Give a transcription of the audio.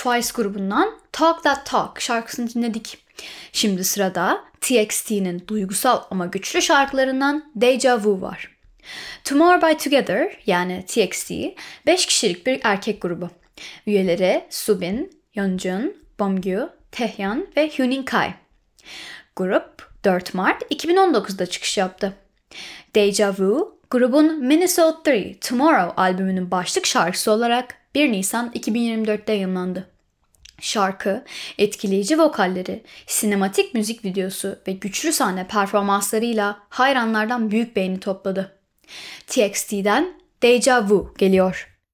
Twice grubundan Talk That Talk şarkısını dinledik. Şimdi sırada TXT'nin duygusal ama güçlü şarkılarından Deja Vu var. Tomorrow by Together yani TXT 5 kişilik bir erkek grubu. Üyeleri Subin, Yeonjun, Beomgyu, Taehyun ve Hyunin Kai. Grup 4 Mart 2019'da çıkış yaptı. Deja Vu, grubun Minnesota 3 Tomorrow albümünün başlık şarkısı olarak 1 Nisan 2024'te yayınlandı. Şarkı, etkileyici vokalleri, sinematik müzik videosu ve güçlü sahne performanslarıyla hayranlardan büyük beğeni topladı. TXT'den Deja Vu geliyor.